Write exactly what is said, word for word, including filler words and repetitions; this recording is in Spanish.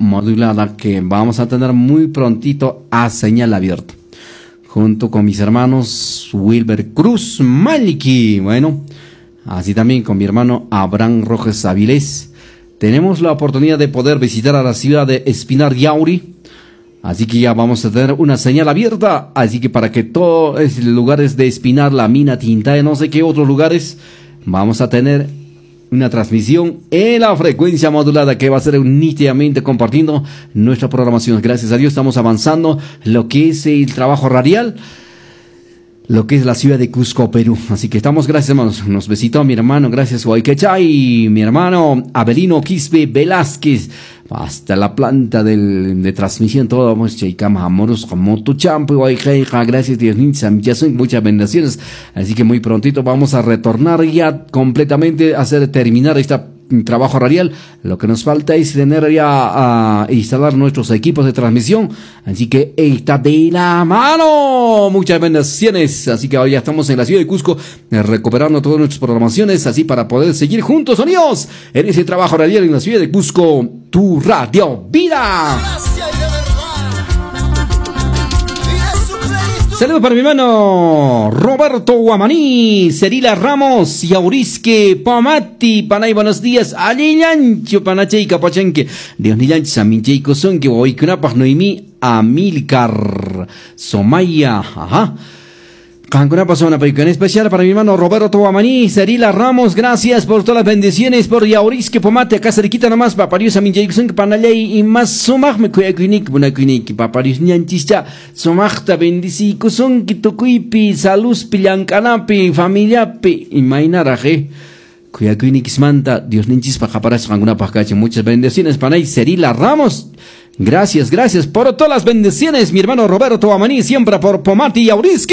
modulada que vamos a tener muy prontito a señal abierta. Junto con mis hermanos Wilber Cruz Maliki. Bueno, así también con mi hermano Abraham Rojas Avilés. Tenemos la oportunidad de poder visitar a la ciudad de Espinar Yauri. Así que ya vamos a tener una señal abierta. Así que para que todos los lugares de Espinar, la mina Tinta, no sé qué otros lugares, vamos a tener una transmisión en la frecuencia modulada que va a ser nítidamente compartiendo nuestra programación. Gracias a Dios estamos avanzando lo que es el trabajo radial, lo que es la ciudad de Cusco, Perú. Así que estamos, gracias hermanos. Nos visitó mi hermano, gracias Guayquechay, mi hermano Abelino Quispe Velázquez, hasta la planta del, de transmisión, todo vamos chaicama amoros como tu champo, Guayqueja, gracias Dios mío, muchas bendiciones. Así que muy prontito vamos a retornar ya completamente a hacer terminar esta trabajo radial. Lo que nos falta es tener ya a instalar nuestros equipos de transmisión, así que está de la mano, muchas bendiciones. Así que ahora ya estamos en la ciudad de Cusco eh, recuperando todas nuestras programaciones, así para poder seguir juntos, sonidos, en ese trabajo radial en la ciudad de Cusco, tu radio vida. Saludos para mi hermano Roberto Guamaní, Cerila Ramos, Yaurisque Pamati, Panay, buenos días, Aliñancho, Panachay, Capachanque, Dios Nilancho, Samincheico son que voy con una Noemí, Amilcar, Somaya, ajá. Una persona en especial para mi hermano Roberto Guamaní, Cerila Ramos, gracias por todas las bendiciones, por Yaurisque Pomate, acá cerquita nomás, paparius a mi Jackson, Panalay y más sumaj me cuya cuinic, buena cuinic, paparius ñanchista, sumajta bendici, cusón, quitucuipi, salus, pillancanapi, familiapi, y mainaraje. Cuya cuinic manta, Dios ninchis pajaparas, alguna pajacha, muchas bendiciones, Panay, Cerila Ramos. Gracias, gracias por todas las bendiciones, mi hermano Roberto Guamaní, siempre por Pomati y Yaurisque.